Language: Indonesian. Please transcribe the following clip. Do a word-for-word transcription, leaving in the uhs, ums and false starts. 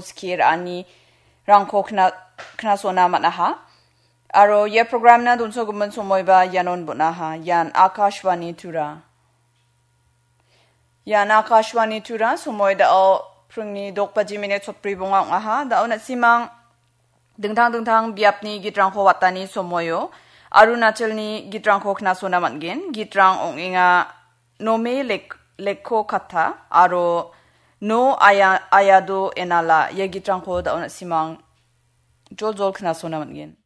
skir ani rangko kna kna sona manaha. Aro ye program na dunso gumen somoy ba yanon bunaha yan Akashvani tura. Yan Akashvani tura somoy da o prungni dokpaji minute sotpri bunga ngaha da ona simang dengtang-dengtang biapni gitrangko watani somoyo Arunachalni gitrangko kna sona mangin gitrang ong inga nome lek lekko kata aro no aya ayado enala ye gitrangko da ona simang jol jol kna sona mangin